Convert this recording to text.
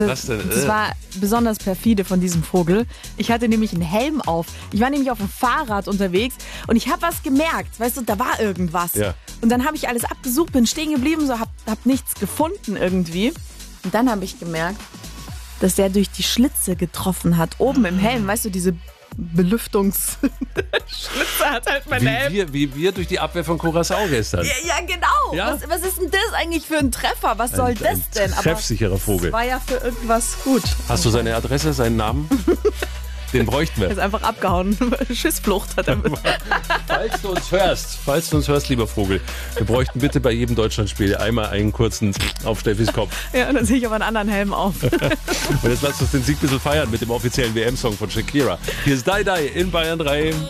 Was denn? Das war besonders perfide von diesem Vogel. Ich hatte nämlich einen Helm auf. Ich war nämlich auf dem Fahrrad unterwegs und ich habe was gemerkt. Weißt du, da war irgendwas. Ja. Und dann habe ich alles abgesucht, bin stehen geblieben, so hab nichts gefunden irgendwie. Und dann habe ich gemerkt, dass der durch die Schlitze getroffen hat, oben im Helm. Weißt du, diese Belüftungsschlitze hat halt mein Helm. Wie wir durch die Abwehr von Curaçao gestern. Ja, genau. Ja? Was ist denn das eigentlich für ein Treffer? Was soll das denn? Treffsicherer Vogel. Das war ja für irgendwas gut. Hast du seine Adresse, seinen Namen? Den bräuchten wir. Er ist einfach abgehauen. Schissflucht hat er mit. Falls du uns hörst, lieber Vogel, wir bräuchten bitte bei jedem Deutschlandspiel einmal einen kurzen auf Steffis Kopf. Ja, dann sehe ich aber einen anderen Helm auf. Und jetzt lass uns den Sieg ein bisschen feiern mit dem offiziellen WM-Song von Shakira. Hier ist Die Die in Bayern 3.